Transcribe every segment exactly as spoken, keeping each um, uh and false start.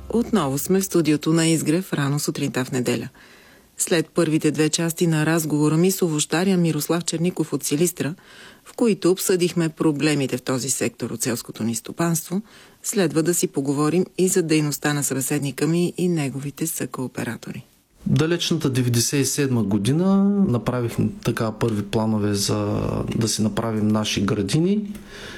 Отново сме в студиото на Изгрев рано сутринта в неделя. След първите две части на разговора ми с овощаря Мирослав Черников от Силистра, в които обсъдихме проблемите в този сектор от селското ни стопанство, следва да си поговорим и за дейността на събеседника ми и неговите съкооператори. Далечната деветдесет и седма година направихме така първи планове за да си направим наши градини.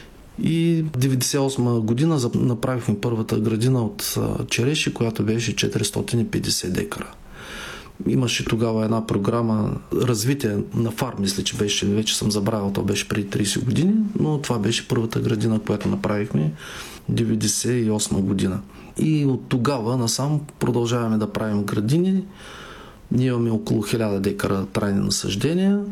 И деветдесет и осма година направихме първата градина от череши, която беше четиристотин и петдесет декара. Имаше тогава една програма развитие на фарм, мисля, че беше, вече съм забравил, то беше преди трийсет години, но това беше първата градина, която направихме деветдесет и осма година. И от тогава насам продължаваме да правим градини. Ние имаме около хиляда декара трайни насаждения,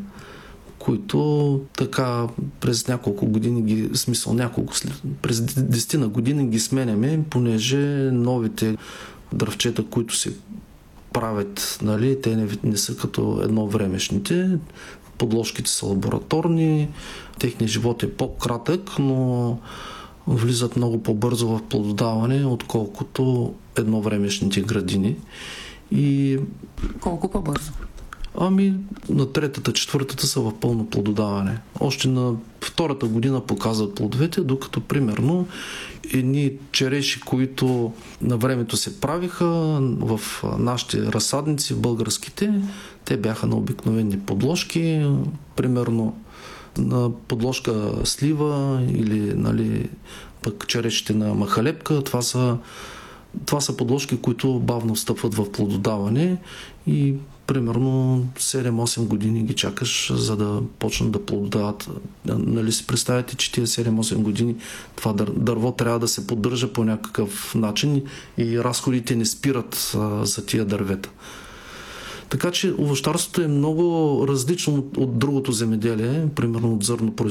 които така през няколко години ги, смисъл няколко, през десетина години ги сменяме, понеже новите дръвчета, които се правят, нали, те не, не са като едновремешните. Подложките са лабораторни, техният живот е по-кратък, но влизат много по-бързо в плододаване, отколкото едновремешните градини. И... Колко по-бързо? Ами на третата, четвъртата са в пълно плододаване. Още на втората година показват плодовете, докато примерно едни череши, които на времето се правиха в нашите разсадници, в българските, те бяха на обикновени подложки, примерно на подложка слива или, нали, пък черешите на махалепка. Това са, това са подложки, които бавно встъпват в плододаване и примерно седем-осем години ги чакаш, за да почнат да плододават. Нали си представяте, че тия седем-осем години това дърво трябва да се поддържа по някакъв начин и разходите не спират а, за тия дървета. Така че овощарството е много различно от, от другото земеделие, примерно от зърнопроизводството.